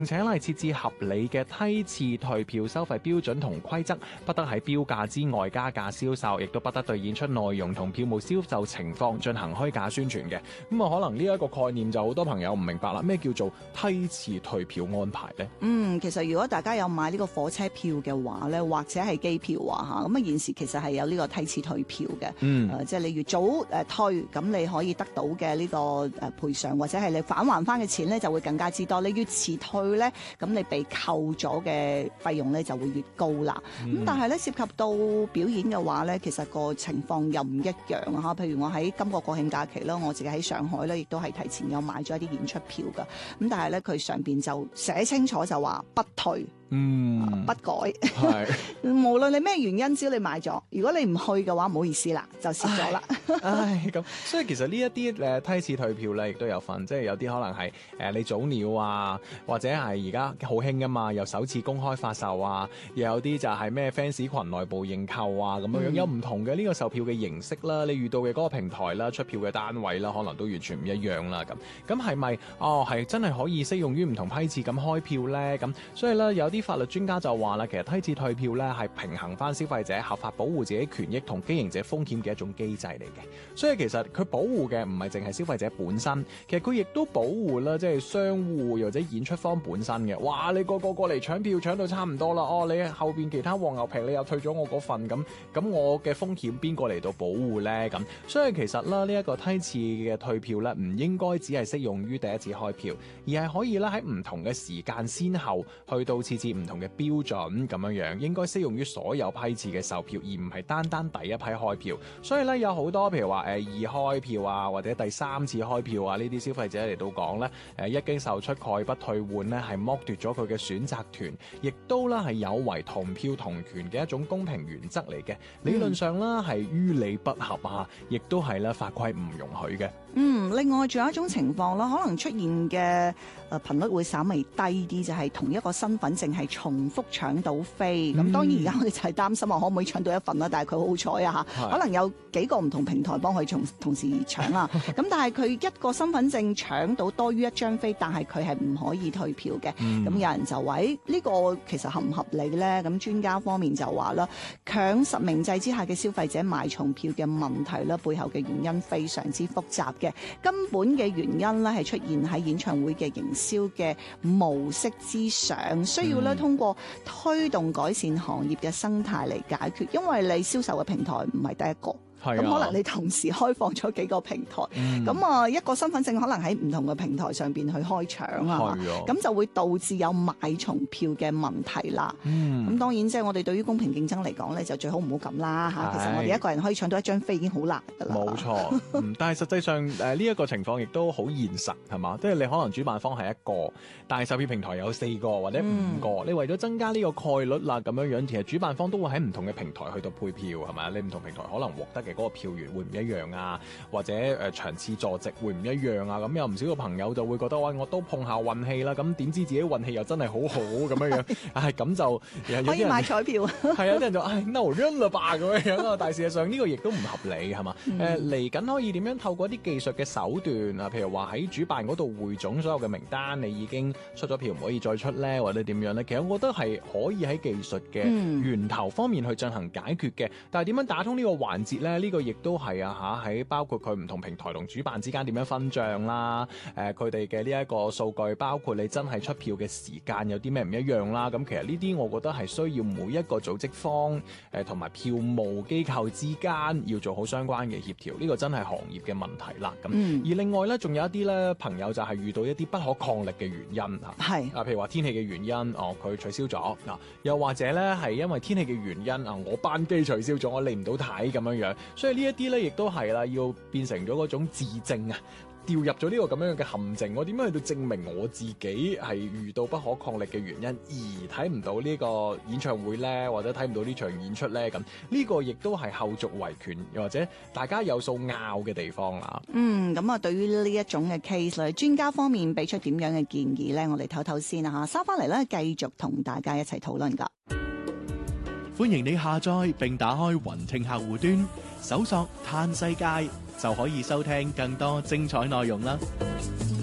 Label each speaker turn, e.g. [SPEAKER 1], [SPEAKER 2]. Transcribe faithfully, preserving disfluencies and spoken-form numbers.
[SPEAKER 1] 並且係設置合理嘅梯次退票收費標準同規則，不得喺標價之外加價銷售，亦都不得對演出內容同票務銷售情況進行虛假宣傳嘅。咁啊，可能呢一個概念就好多朋友唔明白啦。咩叫做梯次退票安排呢？
[SPEAKER 2] 嗯，其實如果大家有買呢個火車票嘅話咧，或者係機票啊嚇，咁啊現時其實係有呢個梯次退票嘅。嗯，呃、即係你越早誒、呃、退，咁你可以得到嘅呢個誒賠償或者係你返還翻嘅錢咧就會更加之多。你越遲退咧，咁你被扣咗嘅費用咧就會越高啦。咁、嗯、但係咧涉及到表演嘅話咧，其實個情況又唔一樣啊。譬如我喺今個國慶假期啦，我自己喺上海咧，亦都係提前有買咗一啲演出票噶。咁但係咧佢上邊就寫清楚就話不退。嗯、啊，不改，係無論你咩原因，只要你買咗，如果你唔去嘅話，唔好意思啦，就蝕咗啦。
[SPEAKER 1] 唉，咁所以其實呢一啲誒梯次退票咧，亦都有分，即係有啲可能係誒、呃、你早鳥啊，或者係而家好興噶嘛，又首次公開發售啊，又有啲就係咩 fans 群內部認購啊，咁樣樣、嗯、有唔同嘅呢個售票嘅形式啦，你遇到嘅嗰個平台啦、出票嘅單位啦，可能都完全唔一樣啦。咁咁係咪哦係真係可以適用於唔同批次咁開票咧？咁所以咧有啲法律專家就話啦，其實梯次退票咧係平衡翻消費者合法保護自己權益同經營者風險嘅一種機制嚟嘅。所以其實佢保護嘅唔係淨係消費者本身，其實佢亦都保護啦，即係商戶或者演出方本身嘅。哇！你個個過嚟搶票搶到差唔多啦，哦，你後邊其他黃牛平你又退咗我嗰份，咁咁我嘅風險邊個嚟到保護咧？咁所以其實啦，呢一個梯次嘅退票咧，唔應該只係適用於第一次開票，而係可以咧喺唔同嘅時間先後去到設置唔同嘅標準咁樣樣，應該適用於所有批次嘅售票，而唔係單單第一批開票。所以咧有好多譬如話誒二開票啊，或者第三次開票啊，呢啲消費者嚟到講咧，誒一經售出概不退換咧，係剝奪咗佢嘅選擇權，亦都啦係有違同票同權嘅一種公平原則嚟嘅。理論上啦係於理不合啊，亦都係咧法規唔容許嘅。
[SPEAKER 2] 嗯，另外仲有一種情況啦，可能出現嘅誒頻率會稍微低啲，就係、是、同一個身份證係重複搶到飛。咁、嗯、當然而家我哋就係擔心話可唔可以搶到一份啦，但係佢好彩啊嚇，可能有幾個唔同平台幫佢同同時搶啦。咁但係佢一個身份證搶到多於一張飛，但係佢係唔可以退票嘅。咁、嗯、有人就話呢、這個其實合唔合理咧？咁專家方面就話啦，強實名制之下嘅消費者買重票嘅問題啦，背後嘅原因非常之複雜嘅，根本嘅原因咧係出現喺演唱會嘅營銷嘅模式之上，需要咧通過推動改善行業嘅生態嚟解決，因為你銷售嘅平台唔係第一個。咁、啊、可能你同時開放咗幾個平台，咁、嗯、啊一個身份證可能喺唔同嘅平台上邊去開搶啊，咁就會導致有買重票嘅問題啦。咁、嗯、當然即係我哋對於公平競爭嚟講咧，就最好唔好咁啦嚇。其實我哋一個人可以搶到一張飛已經好難㗎啦。冇錯，
[SPEAKER 1] 嗯、但係實際上誒呢一個情況亦都好現實係嘛？即係你可能主辦方係一個，但係售票平台有四個或者五個，嗯、你為咗增加呢個概率啦咁樣樣，其實主辦方都會喺唔同嘅平台去到配票係咪？你唔同平台可能獲得嘅嗰個票源會唔一樣啊，或者誒、呃、場次坐席會唔一樣啊，咁有唔少個朋友就會覺得喂，我都碰下運氣啦，咁點知自己運氣又真係好好咁樣樣，唉咁就
[SPEAKER 2] 可以買彩票，
[SPEAKER 1] 係啊，啲人就唉 no run 啦吧咁樣樣啊，但係事實上呢個亦都唔合理係嘛？誒嚟緊可以點樣透過一啲技術嘅手段啊，譬如話喺主辦嗰度匯總所有嘅名單，你已經出咗票唔可以再出咧，或者點樣咧？其實我覺得係可以喺技術嘅源頭方面去進行解決嘅，但係點樣打通呢個環節咧？呢、呢個亦都係啊嚇，喺包括佢唔同平台同主辦之間點樣分賬啦，誒佢哋嘅呢一個數據，包括你真係出票嘅時間有啲咩唔一樣啦。咁其實呢啲我覺得係需要每一個組織方誒同埋票務機構之間要做好相關嘅協調，呢、呢個真係行業嘅問題啦。咁、嗯、而另外咧，仲有一啲咧朋友就係遇到一啲不可抗力嘅原因嚇，係啊，譬如話天氣嘅原因，哦佢取消咗嗱，又或者咧係因為天氣嘅原因啊，我班機取消咗，我嚟唔到睇咁樣樣，所以呢一啲咧亦都係啦，要變成咗嗰種自證啊，掉入咗呢個咁樣嘅陷阱。我點樣去到證明我自己係遇到不可抗力嘅原因而睇唔到呢個演唱會咧，或者睇唔到呢場演出咧？咁呢個亦都係後續維權又或者大家有數拗嘅地方啦。嗯，咁啊，對於呢一種嘅 case 咧，專家方面俾出點樣嘅建議咧？我哋唞唞先啊嚇，收翻嚟咧繼續同大家一齊討論㗎。
[SPEAKER 3] 歡迎你下載並打開雲聽客戶端，搜索嘆世界就可以收聽更多精彩內容啦。